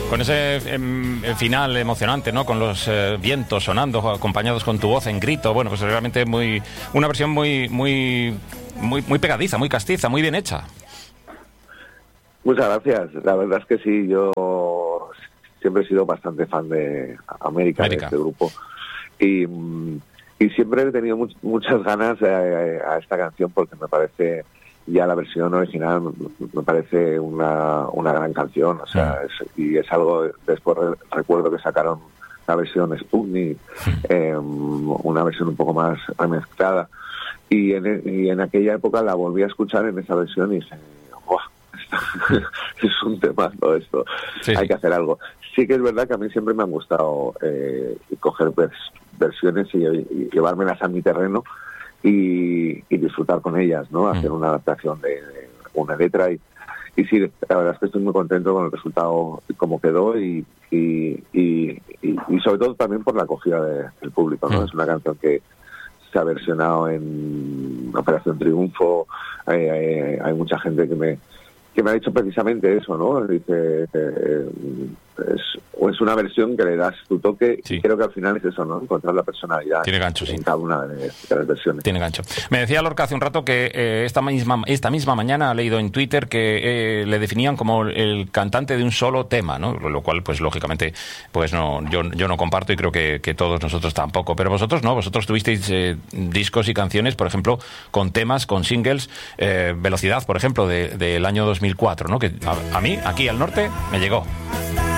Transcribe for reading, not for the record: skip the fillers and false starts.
Con ese final emocionante, ¿no? Con los vientos sonando, acompañados con tu voz en grito. Bueno, pues realmente una versión muy pegadiza, muy castiza, muy bien hecha. Muchas gracias. La verdad es que sí, yo siempre he sido bastante fan de América. De este grupo. Y siempre he tenido muchas ganas a esta canción porque me parece, ya la versión original me parece una gran canción. O sea, es algo, después recuerdo que sacaron la versión Sputnik, una versión un poco más remezclada. Y en aquella época la volví a escuchar en esa versión y dije, ¡guau! Es un tema todo esto. Hay que hacer algo. Sí que es verdad que a mí siempre me han gustado coger versiones y llevármelas a mi terreno y disfrutar con ellas, ¿no? Hacer una adaptación de una letra y sí, la verdad es que estoy muy contento con el resultado como quedó y sobre todo también por la acogida del público, ¿no? Es una canción que se ha versionado en Operación Triunfo. Hay mucha gente que me ha dicho precisamente eso, ¿no? Dice, es una versión que le das tu toque y creo que al final es eso, ¿no? Encontrar la personalidad. Tiene gancho, en cada una de las versiones. Tiene gancho. Me decía Lorca hace un rato que esta misma mañana ha leído en Twitter que le definían como el cantante de un solo tema, ¿no? Lo cual, pues lógicamente, pues no, yo no comparto y creo que todos nosotros tampoco. Pero vosotros no, vosotros tuvisteis discos y canciones, por ejemplo, con temas, con singles, Velocidad, por ejemplo, del año 2004, ¿no? Que a mí, aquí al norte, me llegó.